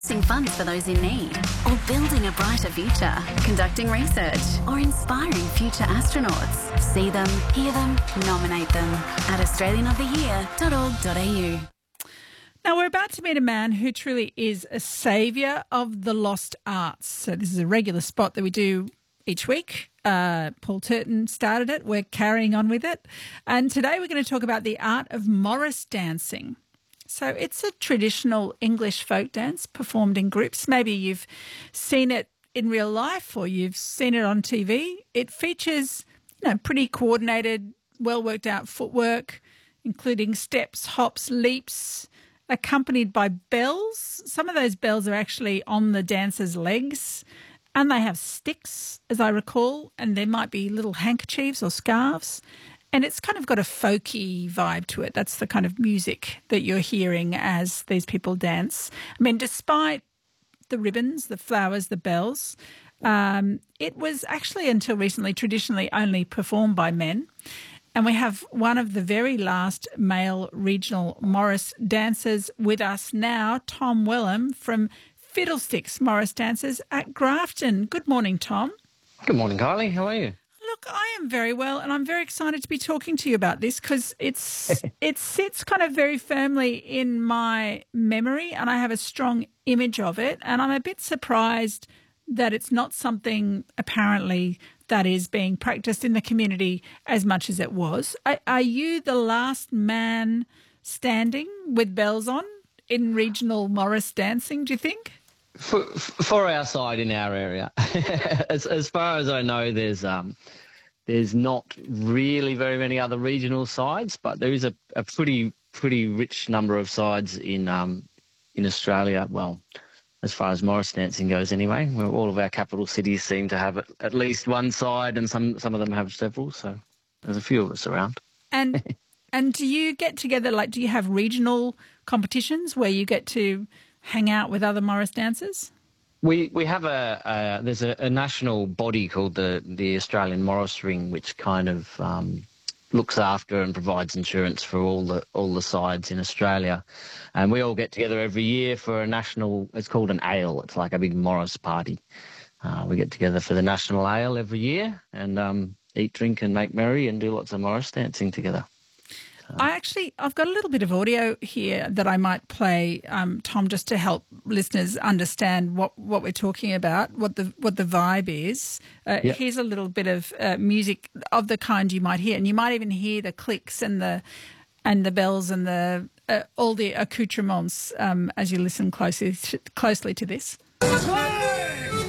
Raising funds for those in need, or building a brighter future, conducting research, or inspiring future astronauts. See them, hear them, nominate them at australianoftheyear.org.au. Now, we're about to meet a man who truly is a saviour of the lost arts. So this is a regular spot that we do each week. Paul Turton started it. We're carrying on with it. And today we're going to talk about the art of Morris dancing. So it's a traditional English folk dance performed in groups. Maybe you've seen it in real life or you've seen it on TV. It features, pretty coordinated, well-worked out footwork, including steps, hops, leaps, accompanied by bells. Some of those bells are actually on the dancer's legs, and they have sticks, as I recall, and there might be little handkerchiefs or scarves. And it's kind of got a folky vibe to it. That's the kind of music that you're hearing as these people dance. I mean, despite the ribbons, the flowers, the bells, it was actually until recently traditionally only performed by men. And we have one of the very last male regional Morris dancers with us now, Tom Wellham from Fiddlesticks Morris Dancers at Grafton. Good morning, Tom. Good morning, Kylie. How are you? Look, I am very well, and I'm very excited to be talking to you about this because it sits kind of very firmly in my memory, and I have a strong image of it. And I'm a bit surprised that it's not something apparently that is being practiced in the community as much as it was. Are you the last man standing with bells on in regional Morris dancing, do you think? For our side in our area, as far as I know, there's not really very many other regional sides, but there is a pretty rich number of sides in Australia. Well, as far as Morris dancing goes, anyway, where all of our capital cities seem to have at least one side, and some of them have several. So there's a few of us around. And do you get together? Like, do you have regional competitions where you get to hang out with other Morris dancers? We have there's a national body called the Australian Morris Ring, which kind of looks after and provides insurance for all the sides in Australia, and we all get together every year for a national. It's called an ale. It's like a big Morris party. We get together for the national ale every year and eat, drink, and make merry, and do lots of Morris dancing together. I've got a little bit of audio here that I might play, Tom, just to help listeners understand what we're talking about, what the vibe is. Yep. Here's a little bit of music of the kind you might hear, and you might even hear the clicks and the bells and the all the accoutrements as you listen closely to this. Swing!